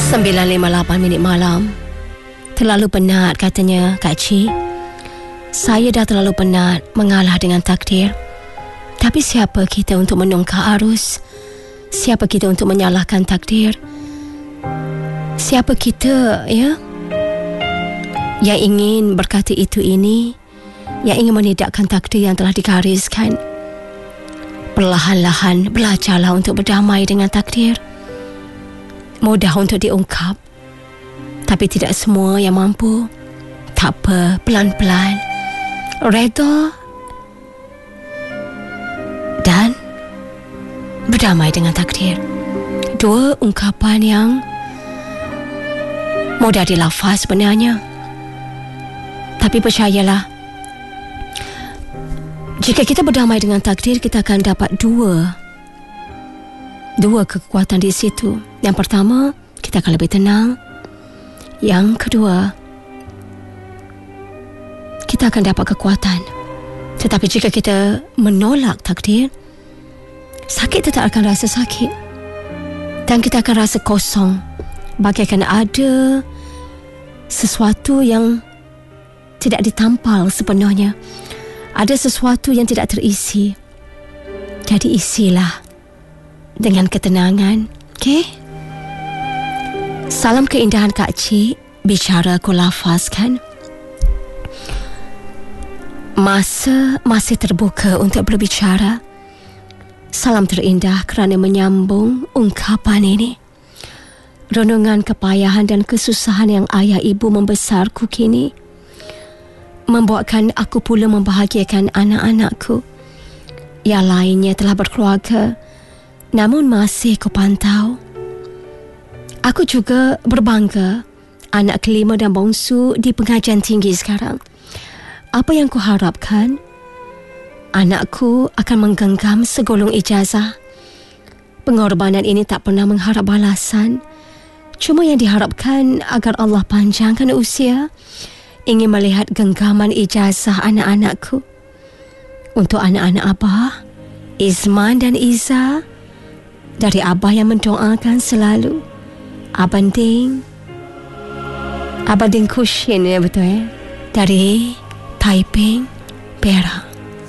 9.58 malam. Terlalu penat katanya Kak Cik. Saya dah terlalu penat mengalah dengan takdir. Tapi siapa kita untuk menungkah arus? Siapa kita untuk menyalahkan takdir? Siapa kita, ya? Yang ingin berkata itu ini, yang ingin menidakkan takdir yang telah digariskan. Perlahan-lahan belajarlah untuk berdamai dengan takdir. Mudah untuk diungkap, tapi tidak semua yang mampu. Tak apa, pelan-pelan redha dan berdamai dengan takdir. Dua ungkapan yang mudah dilafaz sebenarnya, tapi percayalah, jika kita berdamai dengan takdir, kita akan dapat dua kekuatan di situ. Yang pertama, kita akan lebih tenang. Yang kedua, kita akan dapat kekuatan. Tetapi jika kita menolak takdir, sakit tetap akan rasa sakit. Dan kita akan rasa kosong, bagaikan ada sesuatu yang tidak ditampal sepenuhnya. Ada sesuatu yang tidak terisi. Jadi isilah dengan ketenangan, okey? Salam keindahan Kak Cik. Bicara aku lafazkan. Masa masih terbuka untuk berbicara. Salam terindah kerana menyambung ungkapan ini. Renungan kepayahan dan kesusahan yang ayah ibu membesarku kini membuatkan aku pula membahagiakan anak-anakku. Yang lainnya telah berkeluarga, namun masih ku pantau. Aku juga berbangga anak kelima dan bongsu di pengajian tinggi sekarang. Apa yang ku harapkan? Anakku akan menggenggam segolong ijazah. Pengorbanan ini tak pernah mengharap balasan. Cuma yang diharapkan agar Allah panjangkan usia. Ingin melihat genggaman ijazah anak-anakku. Untuk anak-anak Abah, Izman dan Iza, dari Abah yang mendoakan selalu. Abanding Kushin, ya betul ya? Dari Taiping, Perak.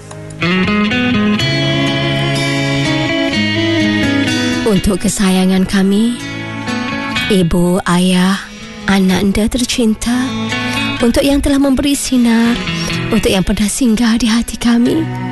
Untuk kesayangan kami, ibu, ayah, anak anda tercinta, untuk yang telah memberi sinar, untuk yang pernah singgah di hati kami,